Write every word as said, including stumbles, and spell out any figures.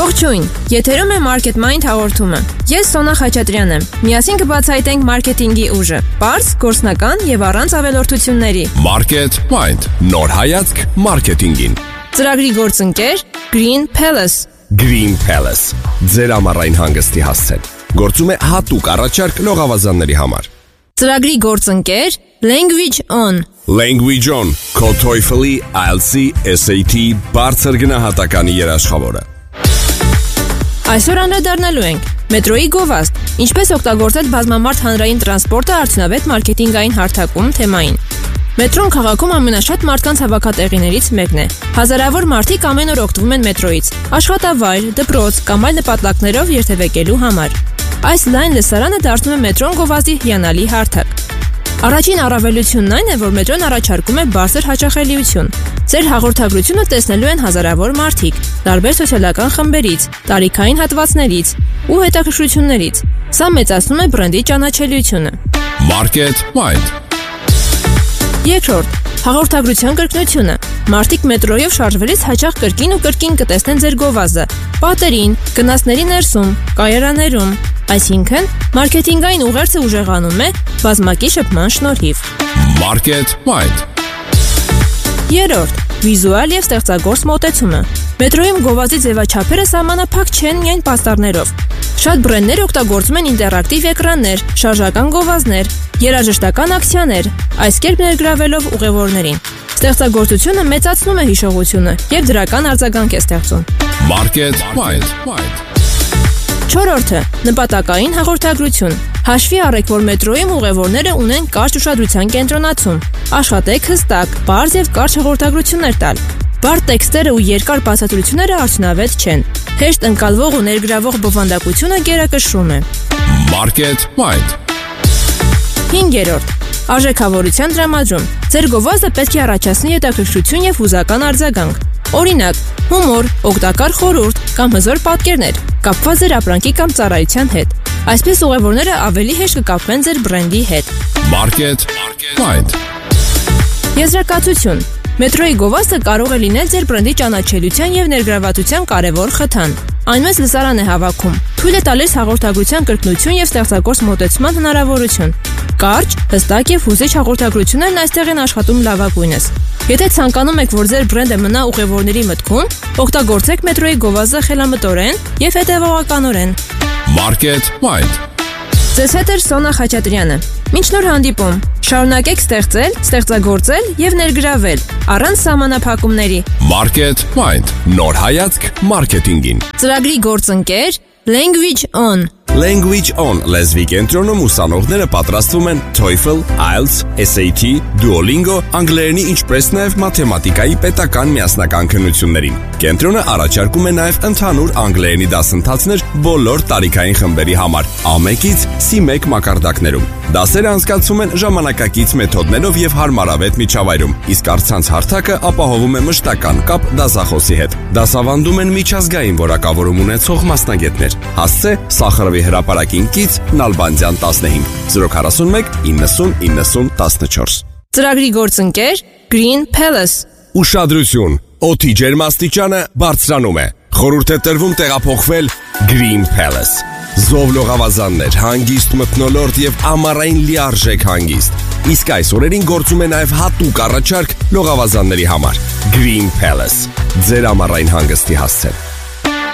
Ողջույն, եթերում է Market Mind հաղորդումը։ Ես Սոնա Խաչատրյանն եմ։ Միասին կբացահայտենք մարքեթինգի ուժը, պարզ, գործնական եւ առանց ավելորդությունների։ Market Mind, նոր հայացք մարքեթինգին։ Ծրագրի գործընկեր Green Palace։ Green Palace, ձեր ամառային հանգստի հասցեն։ Գործում է հատուկ առաջարկ լողավազանների համար։ Ծրագրի գործընկեր Language On։ Language On, քո TOEFL-ի, I E L T S-ի, S A T բարձր գնահատականի երաշխավորը։ Այսօր անդրադառնալու ենք մետրոյի գովազդ, ինչպես օգտագործել բազմամարդ հանրային տրանսպորտը արդյունավետ մարքեթինգային հարթակում թեմային։ Մետրոն քաղաքում ամենաշատ մարդկանց հավաքատեղիներից մեկն է։ Հազարավոր մարդիկ ամեն օր օգտվում են մետրոյից, աշխատավայր, դպրոց կամ այլ նպատակներով երթևեկելու համար։ Այս լայն լսարանը դարձնում է մետրոն գովազդի հիանալի հարթակ։ Առաջին առավելությունն այն է, որ մետրոն առաջարկում է բարձր հաճախելիություն։ Ձեր հաղորդագրությունը տեսնելու են հազարավոր մարդիկ, տարբեր սոցիալական խմբերից, տարիքային հատվածներից ու հետաքրքրություններից։ Սա մեծացնում է բրենդի ճանաչելիությունը։ Market Mind։ Երկրորդ, հաղորդագրության կրկնությունը։ Մարդիկ մետրոյով շարժվելիս հաճախ կրկին ու կրկին կտեսնեն ձեր գովազդը՝ պատերին, գնացների ներսում, կայարաներում։ Այսինքն, մարքեթինգային ուղերձը ուժեղանում է բազմակի շփման շնորհիվ։ Market Mind։ Երրորդ, վիզուալ եւ ստեղծագործ մոտեցումը։ Մետրոյում գովազդի ձևաչափերը սահմանափակ չեն միայն պաստառներով։ Շատ բրենդներ օգտագործում են ինտերակտիվ էկրաններ, շարժական գովազդներ, երաժշտական ակցիաներ, այս կերպ ներգրավելով ուղևորներին։ Ստեղծագործությունը մեծացնում է հիշողությունը եւ դրական արձագանք է ստեղծում։ Market Mind։ Չորրորդը՝ նպատակային հաղորդագրություն։ Հաշվի առեք, որ մետրոյում ուղևորները ունեն կարճ ուշադրության կենտրոնացում։ Աշխատեք հստակ, պարզ եւ կարճ հաղորդագրություններ տալ։ Բարդ տեքստերը ու երկար բացատրությունները արդյունավետ չեն։ Հեշտ ընկալվող ու ներգրավող բովանդակությունը գերակշռում է։ Market Mind։ Հինգերորդ՝ արժեքավորության տրամադրում։ Ձեր գովազդը պետք է առաջացնի հետաքրքրություն եւ հուզական արձագանք։ Օրինակ, հումոր, օգտակար խորհուրդ կամ հզոր պատկերներ, կապված ձեր ապրանքի կամ ծառայության հետ։ Այսպես ուղևորները ավելի հեշտ կկապվեն ձեր բրենդի հետ։ Market Mind։ Եզրակացություն։ Մետրոյի գովազդը կարող է լինել ձեր բրենդի ճանաչելիության եւ ներգրավվածության կարևոր խթան։ Այն մեծ լսարան է հավաքում, թույլ է տալիս հաղորդագրության կրկնություն եւ ստեղծագործ մոտեցման հնարավորություն։ Կարճ, հստակ եւ հուզիչ հաղորդագրություններն այստեղ են աշխատում լավագույնս։ Եթե ցանկանում եք, որ ձեր բրենդը մնա ուղևորների մտքում, օգտագործեք մետրոյի գովազդը խելամտորեն եւ հետեւողականորեն։ Market Mind։ Ձեզ հետ է Սոնա Խաչատրյանը։ Մինչ նոր հանդիպում, շարունակեք ստեղծել, ստեղծագործել եւ ներգրավել առանց սահմանափակումների։ Market Mind, նոր հայացք մարքեթինգին։ Ծրագրի գործընկեր Language On։ Language On լեզվի կենտրոնում ուսանողները պատրաստվում են TOEFL, I E L T S, S A T, Duolingo, անգլերենի ինչպես նաև մաթեմատիկայի պետական միասնական քննություններին։ Կենտրոնը առաջարկում է նաև ընդհանուր անգլերենի դասընթացներ բոլոր տարիքային խմբերի համար, A one-ից C one մակարդակներում։ Դասերը անցկացվում են ժամանակակից մեթոդներով եւ հարմարավետ միջավայրում, իսկ առցանց հարթակը ապահովում է մշտական կապ դասախոսի հետ։ Դասավանդում են միջազգային որակավորում ունեցող մասնագետներ։ Հասցե Սախարովի հրապարակին կից Նալբանդյան տասնհինգ zero four one ninety ninety fourteen։ Ծրագրի գործընկեր Green Palace։ Ուշադրություն, օդի ջերմաստիճանը բարձրանում է։ Խորհուրդ է տրվում տեղափոխվել Green Palace։ Զով լողավազաններ, հանգիստ մթնոլորտ եւ ամառային լիարժեք հանգիստ։ Իսկ այս օրերին գործում է նաև հատուկ առաջարկ լողավազանների համար։ Green Palace, ձեր ամառային հանգստի հասցեն։